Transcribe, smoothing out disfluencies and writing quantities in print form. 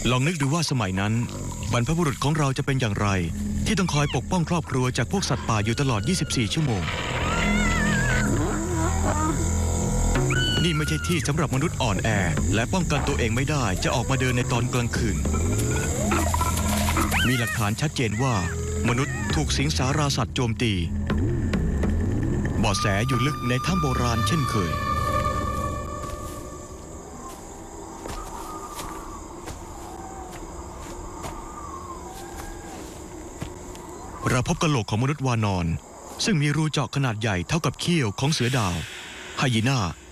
ลองนึกดูว่าสมัยนั้นบรรพบุรุษของเราจะเป็นอย่างไรที่ต้องคอยปกป้องครอบครัวจากพวกสัตว์ป่าอยู่ตลอด 24 ชั่วโมงนี่ไม่ใช่ที่สำหรับมนุษย์อ่อนแอและป้องกันตัวเองไม่ได้จะออกมาเดินในตอนกลางคืนมีหลักฐานชัดเจนว่ามนุษย์ถูกสิงสาราสัตว์โจมตีเบาะแสอยู่ลึกในถ้ำโบราณเช่นเคยเราพบกะโหลกของมนุษย์วานอนซึ่งมีรูเจาะขนาดใหญ่เท่ากับเขี้ยวของเสือดาวไฮยีน่า